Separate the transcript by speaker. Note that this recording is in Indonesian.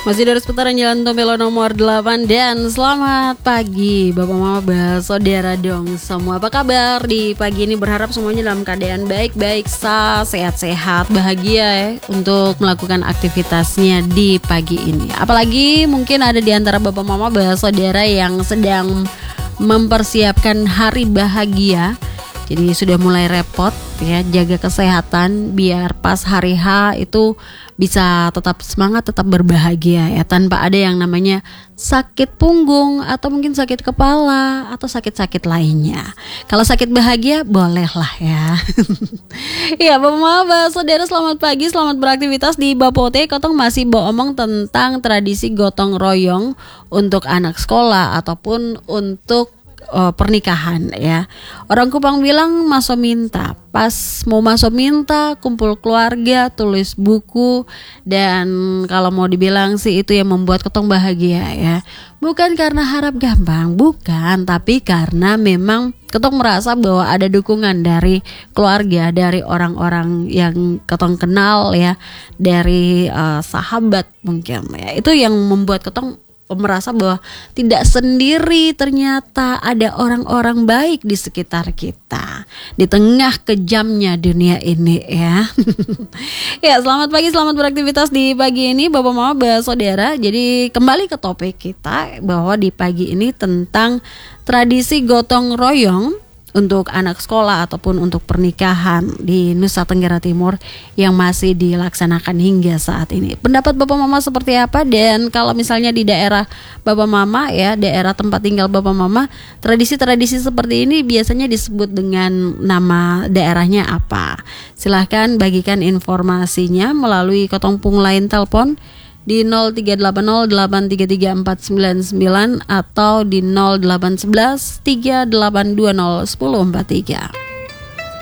Speaker 1: Masih dari seputaran Jalan Tompelo nomor 8. Dan selamat pagi Bapak Mama, saudara dong semua. Apa kabar di pagi ini? Berharap semuanya dalam keadaan baik-baik, sehat-sehat, bahagia ya, untuk melakukan aktivitasnya di pagi ini. Apalagi mungkin ada di antara Bapak Mama, saudara yang sedang mempersiapkan hari bahagia. Jadi sudah mulai repot ya, jaga kesehatan biar pas hari H itu bisa tetap semangat, tetap berbahagia ya, tanpa ada yang namanya sakit punggung atau mungkin sakit kepala atau sakit-sakit lainnya. Kalau sakit bahagia bolehlah ya. Ya Bapak Mama, saudara selamat pagi, selamat beraktivitas di Bapote. Kotong masih omong tentang tradisi gotong royong untuk anak sekolah ataupun untuk pernikahan ya. Orang Kupang bilang maso minta. Pas mau maso minta, kumpul keluarga, tulis buku, dan kalau mau dibilang sih itu yang membuat ketong bahagia ya. Bukan karena harap gampang, bukan, tapi karena memang ketong merasa bahwa ada dukungan dari keluarga, dari orang-orang yang ketong kenal ya, dari sahabat mungkin ya. Itu yang membuat ketong merasa bahwa tidak sendiri, ternyata ada orang-orang baik di sekitar kita di tengah kejamnya dunia ini ya. Ya, selamat pagi, selamat beraktivitas di pagi ini Bapak Mama, saudara. Jadi kembali ke topik kita bahwa di pagi ini tentang tradisi gotong royong untuk anak sekolah ataupun untuk pernikahan di Nusa Tenggara Timur yang masih dilaksanakan hingga saat ini. Pendapat Bapak Mama seperti apa? Dan kalau misalnya di daerah Bapak Mama ya, daerah tempat tinggal Bapak Mama, tradisi-tradisi seperti ini biasanya disebut dengan nama daerahnya apa? Silahkan bagikan informasinya melalui kotongpung lain telepon di 0380833499 atau di 0811 3820 1043.